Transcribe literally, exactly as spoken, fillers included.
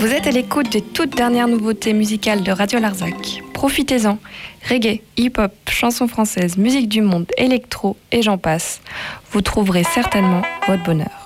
Vous êtes à l'écoute des toutes dernières nouveautés musicales de Radio Larzac. Profitez-en. Reggae, hip-hop, chansons françaises, musique du monde, électro et j'en passe. Vous trouverez certainement votre bonheur.